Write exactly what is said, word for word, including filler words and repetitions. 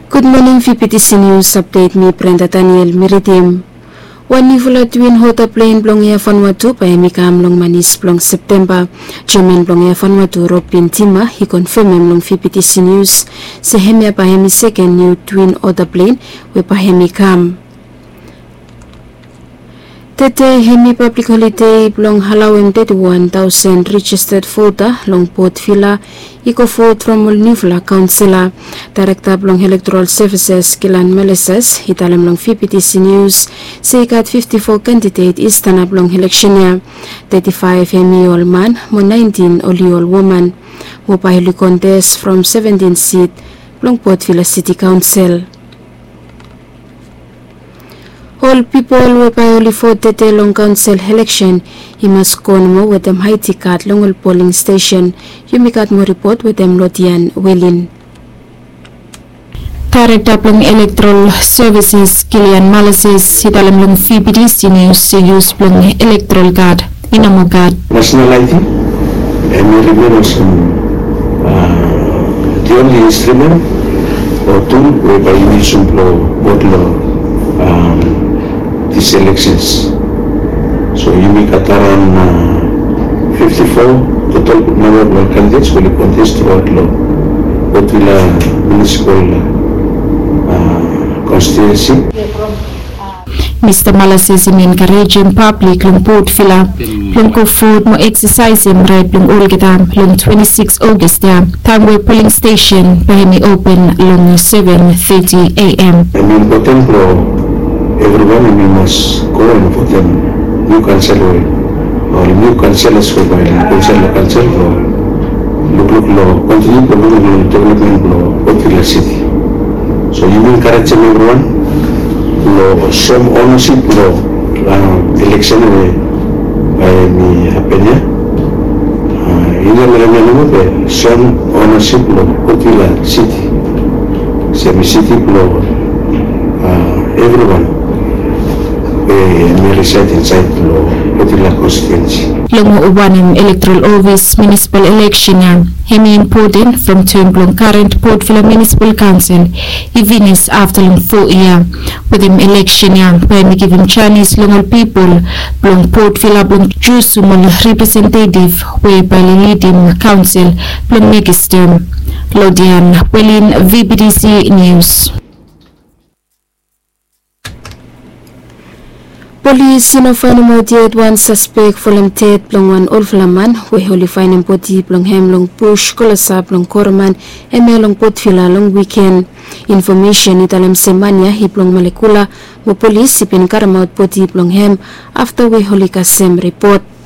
Good morning, V P T C News Update ni Brenda Daniel Miridim. Wanivula twin hota plane blong ya Vanuatu pa emikam long manis blong September. Chairman blong ya Vanuatu Robin Tima he confirm long V P T C News se hemia pa hemi second new twin hota plane we pa hemikam. Tete hemi public holiday blong halaweng thirty-one thousand registered voter long Port Vila iko vote from Nivula Councillor. Director blong Electoral Services Kilan Meleses hitalem long V P T C News seikat fifty-four candidate istana blong electionia thirty-five hemi all man mo nineteen oli all woman wo pahili contest from seventeen seat blong Port Vila City Council. All people who only voted the long council election, he must go mo with them high ticket long all polling station. You make out more report with them Lodian Willin. Director ng Electoral Services Kilian Malases hitalam long V P T C News to use ng electoral guard inamugad. National I D and remains the only instrument or tool whereby you use to vote law. Um, these elections. So you make a around uh, fifty-four total number of candidates will contest throughout law. What will a municipal uh, constituency? Mister Malases in encouraging public long Port Vila long ko food mo exercise im right long Olgita long twenty-six August ya Tangwe polling station pahini open long seven thirty a m I mean important law. Everyone we must go and vote them new council or new councillors for by council council law, look look law, continue promoting development law, Port Vila City. So you will encourage everyone law, some ownership law, uh, election way by me happen here. In the level some ownership law, Port Vila City, semi city law, uh, everyone. Reside inside Port Vila constituency. Long uwanim electoral office municipal election ya hemi important from term long current Port Vila Municipal Council even is after long four year with him election ya when give him Chinese long people long Port Vila long choose sumal representative way by leading council long next term. Lodian Willin V P T C News. Police sino find mo diet one suspect fulam tet plong one all flaman we holy find him poti plong hem long push kolasa plong korman eme long Port Vila long weekend information italam semania hi plong molekula mo police sipin karamaut poti plong hem after we holy kasem report.